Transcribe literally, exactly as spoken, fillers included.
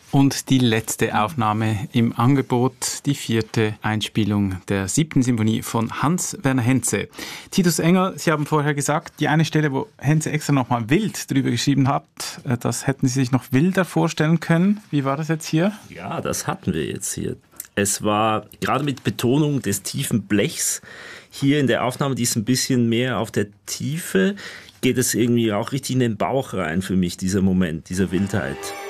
Und die letzte Aufnahme im Angebot, die vierte Einspielung der siebten Symphonie von Hans-Werner Henze. Titus Engel, Sie haben vorher gesagt, die eine Stelle, wo Henze extra nochmal wild drüber geschrieben hat, das hätten Sie sich noch wilder vorstellen können. Wie war das jetzt hier? Ja, das hatten wir jetzt hier. Es war gerade mit Betonung des tiefen Blechs hier in der Aufnahme, die ist ein bisschen mehr auf der Tiefe, geht es irgendwie auch richtig in den Bauch rein für mich, dieser Moment, dieser Wildheit.